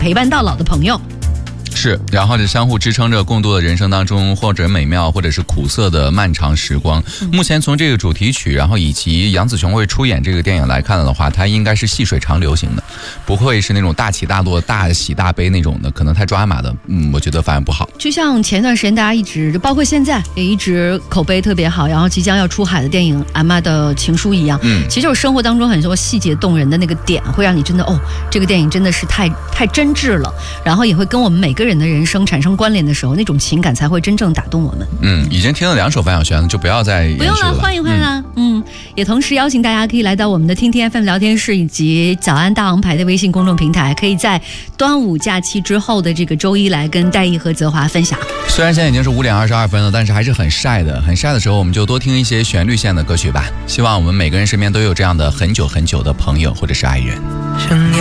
陪伴到老的朋友。 是，然后就相互支撑着共度的人生当中，或者美妙，或者是苦涩的漫长时光。目前从这个主题曲，然后以及杨紫琼会出演这个电影来看的话，它应该是细水长流型的，不会是那种大起大落、大喜大悲那种的，可能太抓马的，我觉得反而不好。 就像前段时间大家一直，包括现在也一直口碑特别好，然后即将要出海的电影《阿妈的情书》一样，其实就是生活当中很多细节动人的那个点，会让你真的这个电影真的是太真挚了，然后也会跟我们每个人的人生产生关联的时候，那种情感才会真正打动我们。 已经听了2首范晓萱了，就不要再延续了。 不用了，换一换啦。也同时邀请大家可以来到我们的听听 FM 聊天室以及早安大王牌的微信公众平台，可以在端午假期之后的这个周一来跟戴毅和泽华分享。 虽然现在已经是5点22分了，但是还是很晒的。很晒的时候，我们就多听一些旋律线的歌曲吧。希望我们每个人身边都有这样的很久很久的朋友或者是爱人。